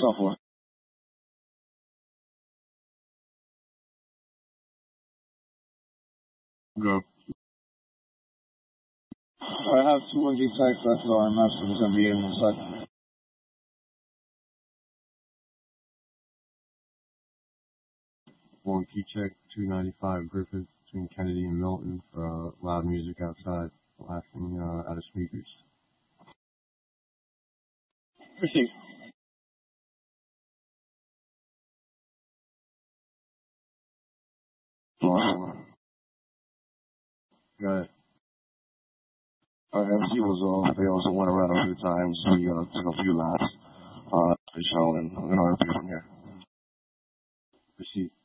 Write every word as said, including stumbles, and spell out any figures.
up for? Go. I have two empty sites left for our maps, so there's gonna be in the site. One key check, two ninety-five Griffith between Kennedy and Milton for uh, loud music outside, blasting uh, out of speakers. Proceed. Alright. Got it. Our M C was off. They also went around a few times. We uh, took a few laps. Uh, the show, and we're gonna repeat from here. Proceed.